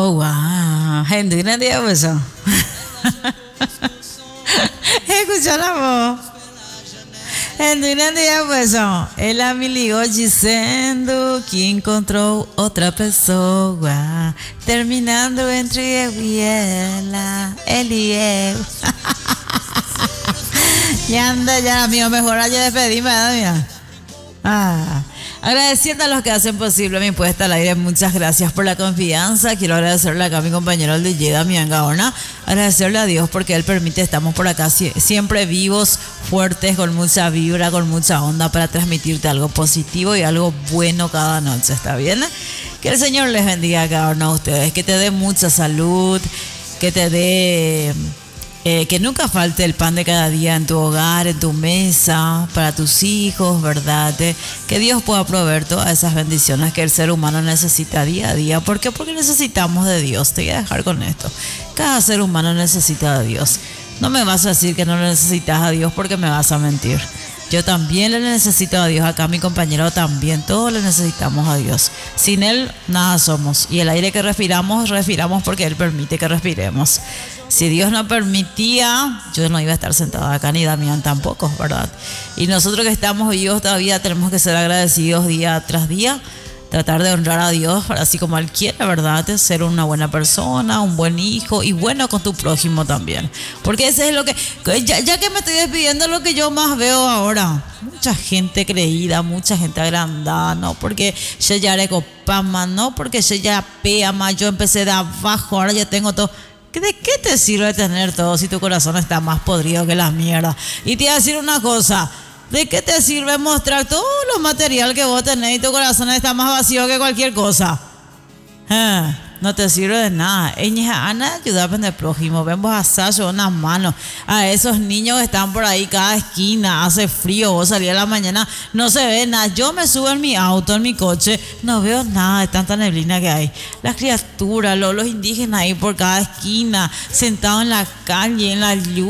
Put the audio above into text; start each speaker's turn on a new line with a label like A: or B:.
A: Oh, wow. Gente, no entiendo eso. Escucha la voz. Gente, no entiendo eso. Ela me ligou dizendo que encontrou outra pessoa. Terminando entre eu e ela. Ele e eu. Ya anda, ya, amigo. Mejor ayer despedime, mira. Agradeciendo a los que hacen posible mi puesta al aire. Muchas gracias por la confianza. Quiero agradecerle acá a mi compañero el DJ Damián Gaona. Agradecerle a Dios porque Él permite, estamos por acá siempre vivos, fuertes, con mucha vibra, con mucha onda para transmitirte algo positivo y algo bueno cada noche. ¿Está bien? Que el Señor les bendiga a cada uno de ustedes. Que te dé mucha salud. Que te dé... que nunca falte el pan de cada día en tu hogar, en tu mesa, para tus hijos, ¿verdad? Que Dios pueda proveer todas esas bendiciones que el ser humano necesita día a día. ¿Por qué? Porque necesitamos de Dios. Te voy a dejar con esto. Cada ser humano necesita de Dios. No me vas a decir que no necesitas a Dios porque me vas a mentir. Yo también le necesito a Dios, acá mi compañero también, todos le necesitamos a Dios. Sin Él nada somos, y el aire que respiramos porque Él permite que respiremos. Si Dios no permitía, yo no iba a estar sentada acá, ni Damián tampoco, ¿verdad? Y nosotros que estamos vivos todavía tenemos que ser agradecidos día tras día, tratar de honrar a Dios así como Él quiere, ¿verdad? Ser una buena persona, un buen hijo y bueno con tu prójimo también. Porque ese es lo que, ya que me estoy despidiendo, lo que yo más veo ahora. Mucha gente creída, mucha gente agrandada, ¿no? Porque yo ya era copama, ¿no? Porque yo ya peama, yo empecé de abajo, ahora ya tengo todo. ¿De qué te sirve tener todo si tu corazón está más podrido que la mierda? Y te voy a decir una cosa. ¿De qué te sirve mostrar todo lo material que vos tenés y tu corazón está más vacío que cualquier cosa? No te sirve de nada. Ana, ayudar al prójimo. Vemos a Sayo unas manos. A esos niños que están por ahí cada esquina. Hace frío. Vos salís a la mañana. No se ve nada. Yo me subo en mi auto, en mi coche. No veo nada de tanta neblina que hay. Las criaturas, los indígenas ahí por cada esquina. Sentados en la calle, en la luz.